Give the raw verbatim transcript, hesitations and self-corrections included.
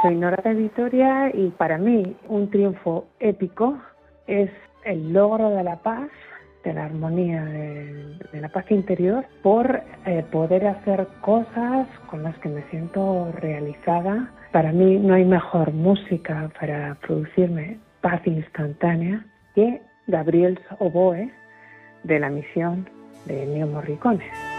Soy Nora de Vitoria y para mí un triunfo épico es el logro de la paz, de la armonía, de, de la paz interior, por eh, poder hacer cosas con las que me siento realizada. Para mí no hay mejor música para producirme paz instantánea que Gabriel Oboe de la misión de Ennio Morricone.